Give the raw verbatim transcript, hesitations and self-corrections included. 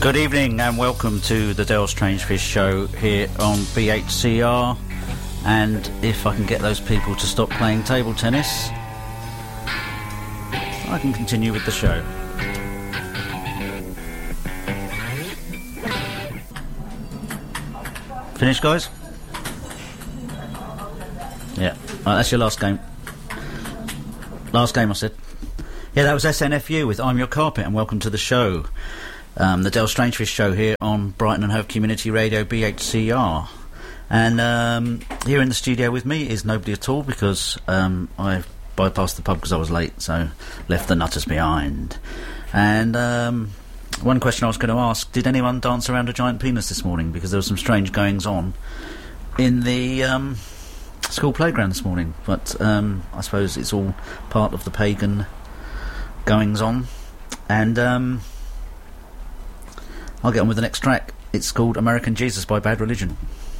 Good evening and welcome to the Dale Strangefish Show here on B H C R. And if I can get those people to stop playing table tennis, I can continue with the show. Finished, guys? Yeah. Right, that's your last game. Last game, I said. Yeah, that was S N F U with I'm Your Carpet, and welcome to the show. Um, the Dale Strangefish Show here on Brighton and Hove Community Radio, B H C R. And um, here in the studio with me is nobody at all, because um, I bypassed the pub because I was late, so left the nutters behind. And um, one question I was going to ask, did anyone dance around a giant penis this morning? Because there were some strange goings on in the um, school playground this morning. But um, I suppose it's all part of the pagan goings on. And um, I'll get on with the next track. It's called American Jesus by Bad Religion.